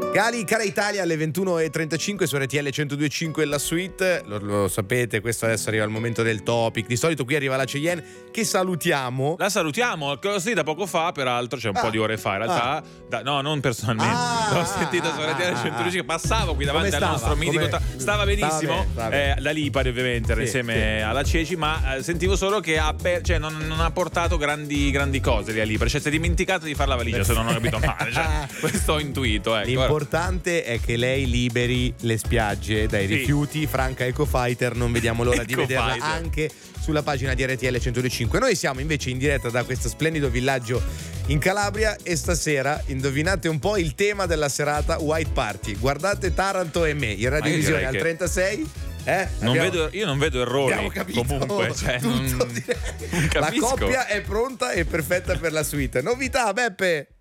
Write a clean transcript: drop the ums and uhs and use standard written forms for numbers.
Cali, cara Italia, alle 21:35 su RTL 102.5 la suite. Lo sapete, questo adesso arriva il momento del topic. Di solito qui arriva la Cheyenne, che salutiamo. La salutiamo, così da poco fa, peraltro, c'è un po' di ore fa, in realtà. No, non personalmente. L'ho sentita su RTL 102.5, passavo qui davanti al nostro mitico. Stava benissimo. La Lipari, ovviamente, era insieme alla Ceci, ma sentivo solo che non ha portato grandi cose lì a Lipari. Cioè, si è dimenticato di fare la valigia, se non ho capito male. Questo ho intuito, ecco. L'importante è che lei liberi le spiagge dai rifiuti. Franca Ecofighter, non vediamo l'ora di vederla anche sulla pagina di RTL 105. Noi siamo invece in diretta da questo splendido villaggio in Calabria e stasera indovinate un po' il tema della serata White Party. Guardate Taranto e me in radiovisione al 36. Io non vedo errori. Abbiamo capito comunque, tutto, non la coppia è pronta e perfetta per la suite. Novità, Beppe.